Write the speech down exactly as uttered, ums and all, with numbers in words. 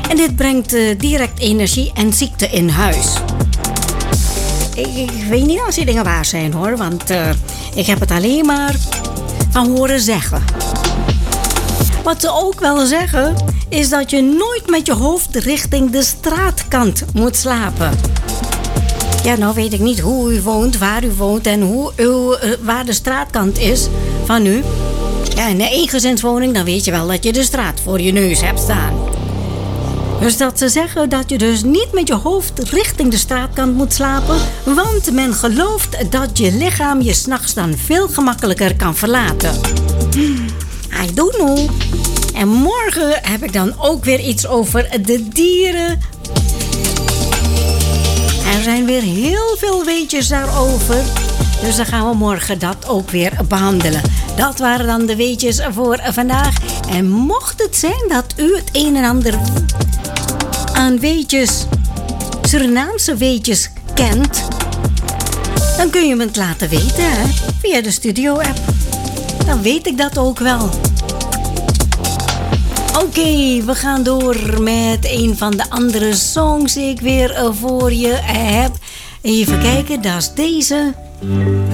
En dit brengt uh, direct energie en ziekte in huis. Ik, ik weet niet als die dingen waar zijn hoor, want uh, ik heb het alleen maar van horen zeggen. Wat ze ook wel zeggen, is dat je nooit met je hoofd richting de straatkant moet slapen. Ja, nou weet ik niet hoe u woont, waar u woont en hoe uw, uh, waar de straatkant is van u. Ja, in een eengezinswoning, dan weet je wel dat je de straat voor je neus hebt staan. Dus dat ze zeggen dat je dus niet met je hoofd richting de straatkant moet slapen, want men gelooft dat je lichaam je 's nachts dan veel gemakkelijker kan verlaten. I don't know. En morgen heb ik dan ook weer iets over de dieren. Er zijn weer heel veel weetjes daarover. Dus dan gaan we morgen dat ook weer behandelen. Dat waren dan de weetjes voor vandaag. En mocht het zijn dat u het een en ander aan weetjes, Surinaamse weetjes kent, dan kun je me het laten weten, hè? Via de studio-app. Dan weet ik dat ook wel. Oké, okay, we gaan door met een van de andere songs die ik weer voor je heb. Even kijken, dat is deze.